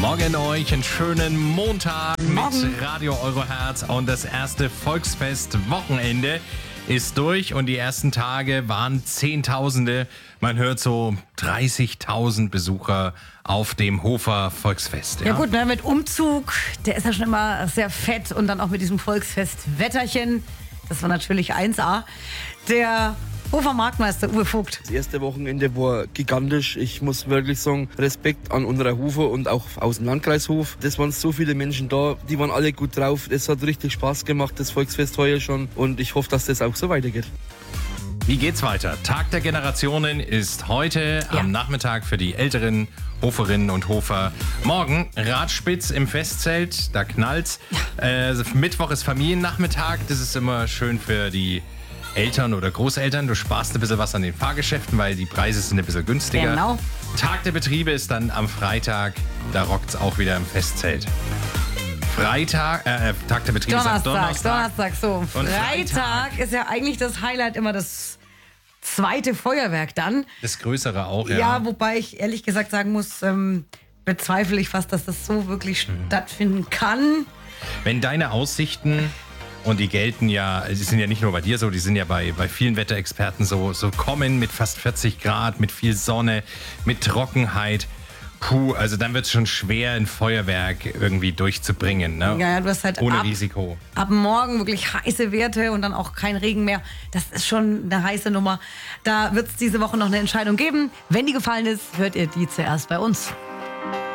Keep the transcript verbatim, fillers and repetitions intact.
Morgen euch, einen schönen Montag Morgen. mit Radio Euroherz und das erste Volksfest-Wochenende ist durch und die ersten Tage waren Zehntausende. Man hört so dreißigtausend Besucher auf dem Hofer Volksfest. Ja, Ja gut, ne, mit Umzug, der ist ja schon immer sehr fett und dann auch mit diesem Volksfest-Wetterchen, das war natürlich eins A. Der Hofer Marktmeister Uwe Vogt. Das erste Wochenende war gigantisch. Ich muss wirklich sagen, Respekt an unserer Hofer und auch aus dem Landkreis Hof. Das waren so viele Menschen da, die waren alle gut drauf. Es hat richtig Spaß gemacht, das Volksfest heuer schon. Und ich hoffe, dass das auch so weitergeht. Wie geht's weiter? Tag der Generationen ist heute Ja. am Nachmittag für die älteren Hoferinnen und Hofer. Morgen Radspitz im Festzelt, da knallt's. Äh, Mittwoch ist Familiennachmittag, das ist immer schön für die Eltern oder Großeltern. Du sparst ein bisschen was an den Fahrgeschäften, weil die Preise sind ein bisschen günstiger. Genau. Tag der Betriebe ist dann am Freitag, da rockt's auch wieder im Festzelt. Freitag, äh, Tag der Betriebe ist am Donnerstag, Donnerstag. Donnerstag, so. Und Freitag, Freitag ist ja eigentlich das Highlight immer das zweite Feuerwerk dann. Das Größere auch, ja. Ja, wobei ich ehrlich gesagt sagen muss, ähm, bezweifle ich fast, dass das so wirklich Mhm. stattfinden kann. Wenn deine Aussichten, und die gelten ja, die sind ja nicht nur bei dir so, die sind ja bei, bei vielen Wetterexperten so, so kommen mit fast vierzig Grad, mit viel Sonne, mit Trockenheit. Puh, also dann wird es schon schwer, ein Feuerwerk irgendwie durchzubringen. Ne? Ja, ja, du hast halt Ohne ab, Risiko. ab morgen wirklich heiße Werte und dann auch kein Regen mehr. Das ist schon eine heiße Nummer. Da wird es diese Woche noch eine Entscheidung geben. Wenn die gefallen ist, hört ihr die zuerst bei uns.